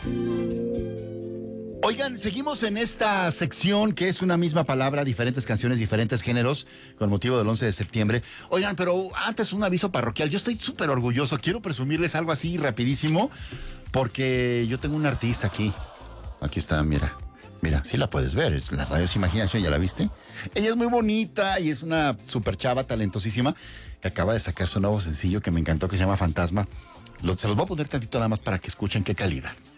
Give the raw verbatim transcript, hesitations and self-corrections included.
Oigan, seguimos en esta sección que es una misma palabra, diferentes canciones, diferentes géneros, con motivo del once de septiembre. Oigan, pero antes un aviso parroquial. Yo estoy súper orgulloso. Quiero presumirles algo así rapidísimo, porque yo tengo un artista aquí. Aquí está, mira. Mira, sí la puedes ver, es la Radio Sin Imaginación, ¿ya la viste? Ella es muy bonita y es una súper chava talentosísima que acaba de sacar su nuevo sencillo que me encantó, que se llama Fantasma. Lo, se los voy a poner tantito nada más para que escuchen qué calidad.